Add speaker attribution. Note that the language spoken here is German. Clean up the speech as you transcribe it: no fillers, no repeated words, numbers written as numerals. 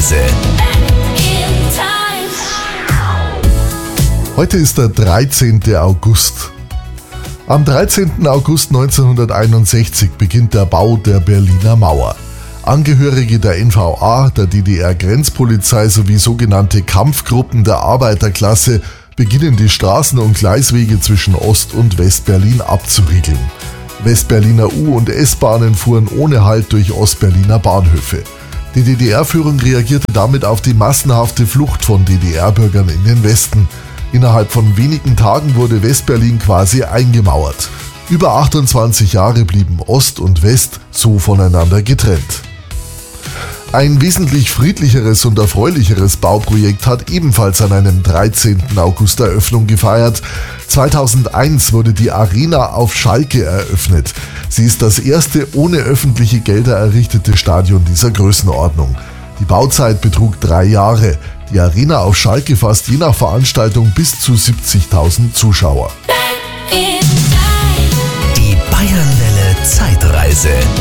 Speaker 1: Zeitreise.
Speaker 2: Heute ist der 13. August. Am 13. August 1961 beginnt der Bau der Berliner Mauer. Angehörige der NVA, der DDR-Grenzpolizei sowie sogenannte Kampfgruppen der Arbeiterklasse beginnen die Straßen und Gleiswege zwischen Ost- und Westberlin abzuriegeln. Westberliner U- und S-Bahnen fuhren ohne Halt durch Ostberliner Bahnhöfe. Die DDR-Führung reagierte damit auf die massenhafte Flucht von DDR-Bürgern in den Westen. Innerhalb von wenigen Tagen wurde Westberlin quasi eingemauert. Über 28 Jahre blieben Ost und West so voneinander getrennt. Ein wesentlich friedlicheres und erfreulicheres Bauprojekt hat ebenfalls an einem 13. August Eröffnung gefeiert. 2001 wurde die Arena auf Schalke eröffnet. Sie ist das erste ohne öffentliche Gelder errichtete Stadion dieser Größenordnung. Die Bauzeit betrug 3 Jahre. Die Arena auf Schalke fasst je nach Veranstaltung bis zu 70.000 Zuschauer.
Speaker 1: Die Bayernwelle Zeitreise.